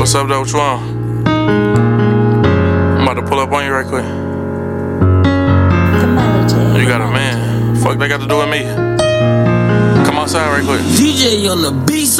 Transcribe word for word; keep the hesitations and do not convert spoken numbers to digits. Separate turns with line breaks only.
What's up, though? What you on? I'm about to pull up on you right quick. You got a man. Fuck, they got to do with me. Come outside right quick.
D J on the beat.